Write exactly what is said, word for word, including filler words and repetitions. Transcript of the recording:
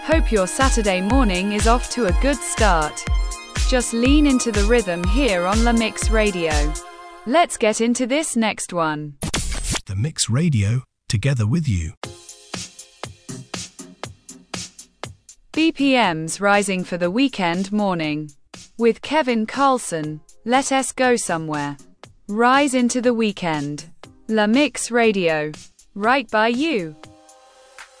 Hope your Saturday morning is off to a good start. Just lean into the rhythm here on La Mix Radio. Let's get into this next one. The Mix Radio, together with you. B P Ms rising for the weekend morning. With Kevin Carlson, let us go somewhere. Rise into the weekend. La Mix Radio. Right by you.